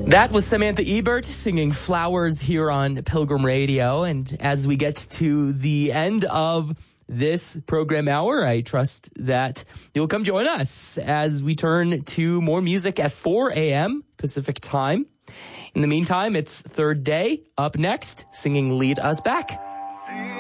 That was Samantha Ebert singing Flowers here on Pilgrim Radio. And as we get to the end of this program hour, I trust that you'll come join us as we turn to more music at 4 a.m. Pacific time. In the meantime, it's Third Day up next, singing Lead Us Back.